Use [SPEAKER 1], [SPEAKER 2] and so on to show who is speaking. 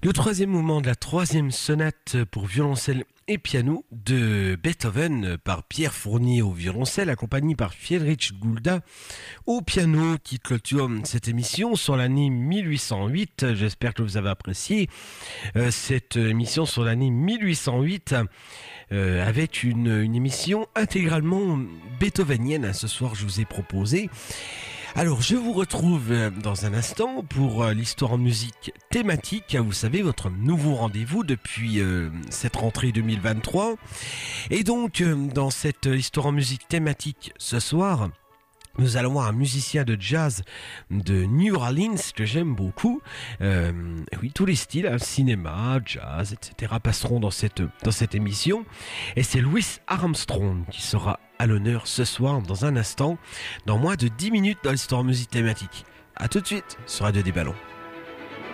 [SPEAKER 1] Le troisième mouvement de la troisième sonate pour violoncelle et piano de Beethoven par Pierre Fournier au violoncelle, accompagné par Friedrich Gulda au piano, qui clôture cette émission sur l'année 1808. J'espère que vous avez apprécié cette émission sur l'année 1808 avec une émission intégralement beethovenienne. Ce soir, je vous ai proposé. Alors, je vous retrouve dans un instant pour l'histoire en musique thématique. Vous savez, votre nouveau rendez-vous depuis cette rentrée 2023. Et donc, dans cette histoire en musique thématique ce soir, nous allons voir un musicien de jazz de New Orleans que j'aime beaucoup. Oui, tous les styles, hein, cinéma, jazz, etc. passeront dans cette émission. Et c'est Louis Armstrong qui sera à l'honneur ce soir dans un instant, dans moins de 10 minutes dans l'histoire en musique thématique. A tout de suite sur Radio des Ballons.